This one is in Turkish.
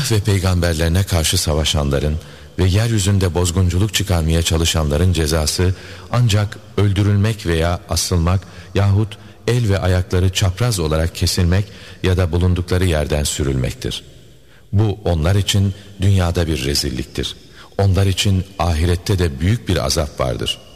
Allah ve peygamberlerine karşı savaşanların ve yeryüzünde bozgunculuk çıkarmaya çalışanların cezası ancak öldürülmek veya asılmak yahut el ve ayakları çapraz olarak kesilmek ya da bulundukları yerden sürülmektir. Bu onlar için dünyada bir rezilliktir. Onlar için ahirette de büyük bir azap vardır.